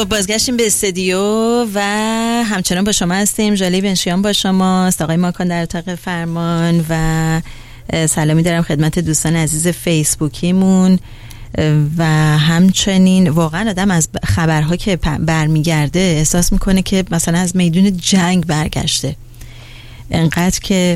خب بازگشتیم به استودیو و همچنان با شما هستیم. ژاله بنشیان با شماست، آقای ماکان در اتاق فرمان و سلامی دارم خدمت دوستان عزیز فیسبوکیمون و همچنین واقعا آدم از خبرها که برمیگرده احساس میکنه که مثلا از میدون جنگ برگشته. انقدر که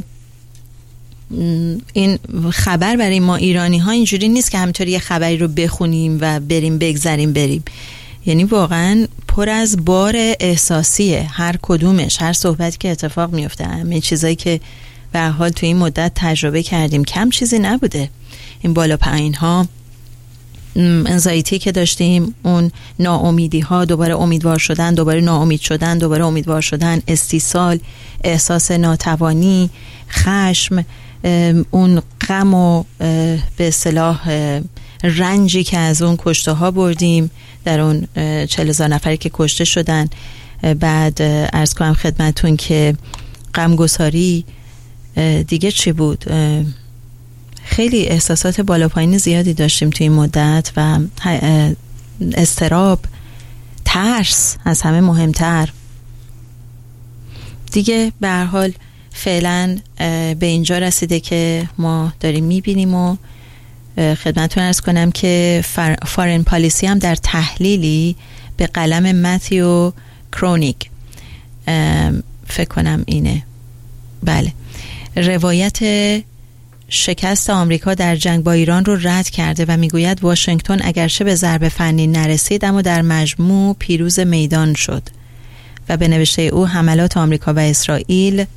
این خبر برای ما ایرانی ها اینجوری نیست که همینطوری یه خبری رو بخونیم و بریم بگذریم بریم، یعنی واقعا پر از بار احساسیه هر کدومش، هر صحبتی که اتفاق میفته، همه چیزایی که به هر حال تو این مدت تجربه کردیم کم چیزی نبوده. این بالا پایین ها، انزایتی که داشتیم، اون ناامیدی ها، دوباره امیدوار شدن، دوباره ناامید شدن، دوباره امیدوار شدن، استیصال، احساس ناتوانی، خشم، اون غم و به اصطلاح رنجی که از اون کشته ها بردیم در اون 40,000 نفری که کشته شدن. بعد عرض کنم خدمتون که غمگساری، دیگه چی بود، خیلی احساسات بالا پایین زیادی داشتیم توی این مدت و اضطراب، ترس از همه مهمتر. دیگه به هر حال فعلا به اینجا رسیده که ما داریم میبینیم و خدمتتون عرض کنم که فارن پالیسی هم در تحلیلی به قلم متیو کرونیگ، فکر کنم اینه، بله، روایت شکست آمریکا در جنگ با ایران رو رد کرده و میگوید واشنگتن اگرچه به ضربه فنی نرسید اما در مجموع پیروز میدان شد و به نوشته او حملات آمریکا و اسرائیل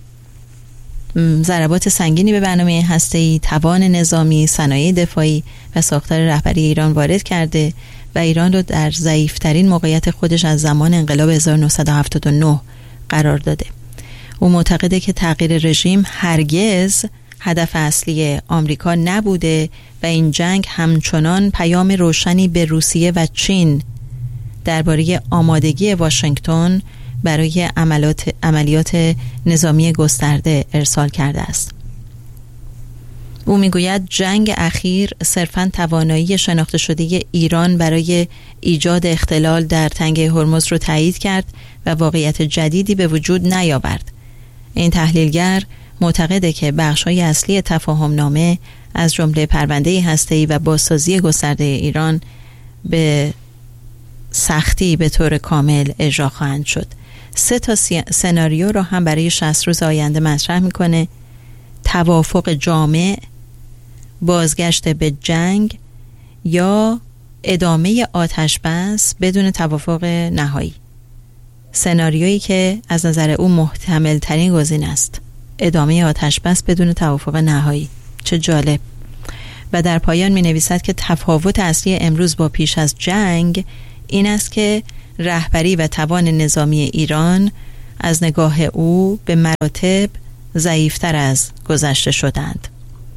ضربات سنگینی به برنامه هسته‌ای، توان نظامی، صنایع دفاعی و ساختار رهبری ایران وارد کرده و ایران رو در ضعیف‌ترین موقعیت خودش از زمان انقلاب 1979 قرار داده. او معتقده که تغییر رژیم هرگز هدف اصلی آمریکا نبوده و این جنگ همچنان پیام روشنی به روسیه و چین درباره آمادگی واشنگتن برای عملیات نظامی گسترده ارسال کرده است. او میگوید جنگ اخیر صرفاً توانایی شناخته شده ایران برای ایجاد اختلال در تنگه هرمز رو تایید کرد و واقعیت جدیدی به وجود نیاورد. این تحلیلگر معتقده که بخش‌های اصلی تفاهم‌نامه از جمله پرونده هسته‌ای و بازسازی گسترده ایران به سختی به طور کامل اجرا خواهند شد. 3 سناریو رو هم برای 60 روز آینده مطرح میکنه: توافق جامع، بازگشت به جنگ یا ادامه آتش بس بدون توافق نهایی. سناریویی که از نظر او محتمل ترین گزینه است، ادامه آتش بس بدون توافق نهایی. چه جالب. و در پایان می نویسد که تفاوت اصلی امروز با پیش از جنگ این است که رهبری و توان نظامی ایران از نگاه او به مراتب ضعیفتر از گذشته شدند.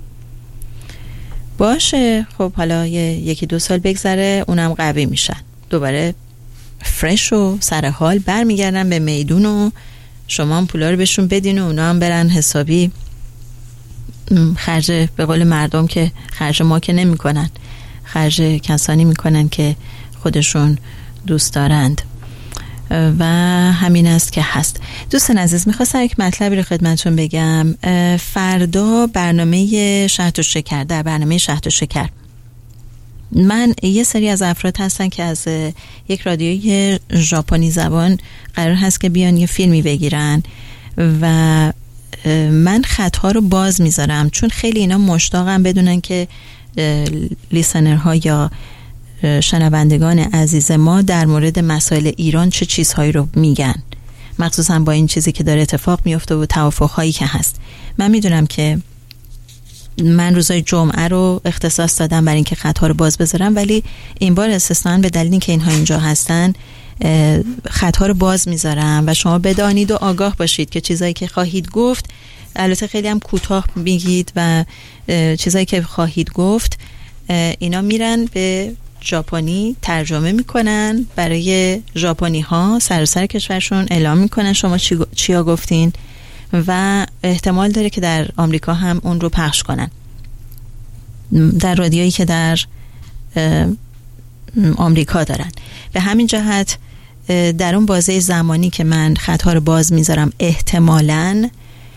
باشه، خب حالا 1-2 سال بگذره اونم قوی میشن، دوباره فرش و سرحال برمیگردن به میدون و شما هم پولا رو بهشون بدین و اونا هم برن حسابی خرج، به قول مردم که خرج ما که نمی کنن، خرج کسانی می کنن که خودشون دوست دارند و همین است که هست. دوستان عزیز، میخواستم یک مطلبی رو خدمتتون بگم. فردا برنامه شهد و شکر، در برنامه شهد و شکر من یه سری از افراد هستن که از یک رادیوی ژاپنی زبان قرار هست که بیان یه فیلمی بگیرن و من خطها رو باز میذارم چون خیلی اینا مشتاقم بدونن که لیسنرها یا شنوندگان عزیز ما در مورد مسائل ایران چه چیزهایی رو میگن، مخصوصا با این چیزی که داره اتفاق میفته و توافقهایی که هست. من میدونم که من روزای جمعه رو اختصاص دادم برای اینکه خطها رو باز بذارم، ولی این بار استثناً به دلیل اینکه اینها اینجا هستن خطها رو باز میذارم و شما بدانید و آگاه باشید که چیزایی که خواهید گفت، البته خیلی هم کوتاه میگید و چیزایی که خواهید گفت اینا میرن به ژاپنی ترجمه میکنن برای ژاپنی ها، سراسر کشورشون اعلام میکنن شما چیا گفتین و احتمال داره که در آمریکا هم اون رو پخش کنن در رادیویی که در آمریکا دارن. به همین جهت در اون بازه زمانی که من خطها رو باز میذارم احتمالاً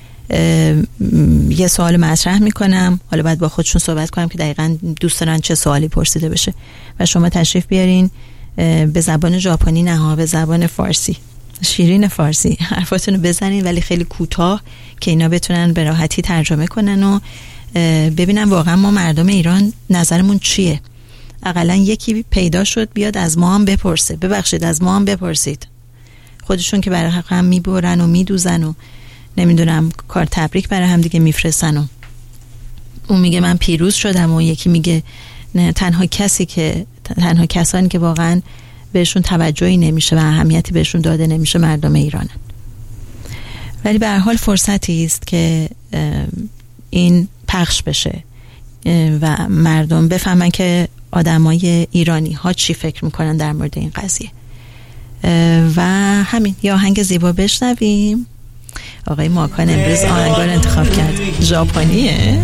یه سوال مطرح میکنم، حالا باید با خودشون صحبت کنم که دقیقاً دوست دارن چه سوالی پرسیده بشه و شما تشریف بیارین به زبان ژاپنی، نه به زبان فارسی، شیرین فارسی حرفاتونو بزنین ولی خیلی کوتاه که اینا بتونن به راحتی ترجمه کنن و ببینن واقعا ما مردم ایران نظرمون چیه. اقلا یکی پیدا شد بیاد از ما هم بپرسه، ببخشید از ما هم بپرسید. خودشون که برای هم میبرن و میدوزن و نمیدونم کار تبریک برای هم دیگه میفرستن و اون میگه من پیروز شدم و یکی میگه نه، تنها کسانی که واقعا بهشون توجهی نمیشه و اهمیتی بهشون داده نمیشه مردم ایرانن. ولی به هر حال فرصتی است که این پخش بشه و مردم بفهمن که آدمای ایرانی ها چی فکر میکنن در مورد این قضیه. و همین یه آهنگ زیبا بشنویم. آقای ماکان امروز آهنگار انتخاب کرد، ژاپنیه.